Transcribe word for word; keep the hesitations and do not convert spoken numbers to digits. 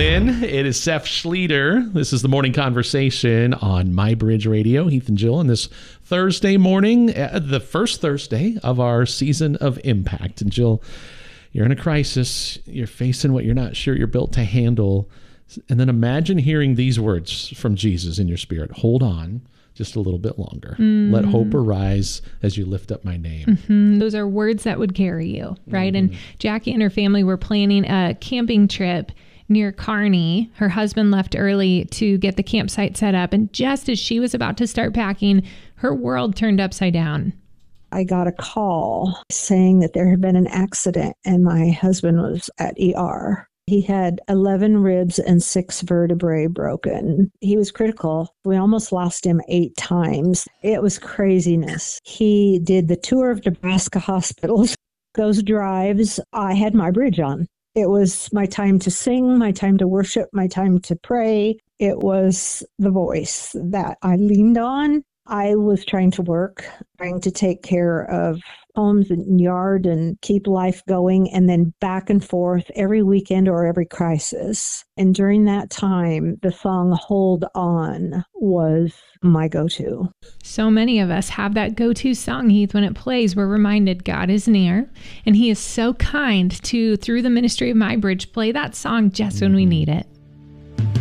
in. It is Seth Schlueter. This is the morning conversation on My Bridge Radio. Heath and Jill on this Thursday morning, uh, the first Thursday of our season of Impact. And Jill, you're in a crisis. You're facing what you're not sure you're built to handle. And then imagine hearing these words from Jesus in your spirit. Hold on just a little bit longer. Mm. Let hope arise as you lift up my name. Mm-hmm. Those are words that would carry you, right? Mm-hmm. And Jackie and her family were planning a camping trip near Kearney. Her husband left early to get the campsite set up. And just as she was about to start packing, her world turned upside down. I got a call saying that there had been an accident and my husband was at E R. He had eleven ribs and six vertebrae broken. He was critical. We almost lost him eight times. It was craziness. He did the tour of Nebraska hospitals. Those drives, I had my bridge on. It was my time to sing, my time to worship, my time to pray. It was the voice that I leaned on. I was trying to work, trying to take care of homes and yard and keep life going, and then back and forth every weekend or every crisis. And during that time, the song Hold On was my go-to. So many of us have that go-to song, Heath. When it plays, we're reminded God is near, and he is so kind to, through the ministry of My Bridge, play that song just when we need it.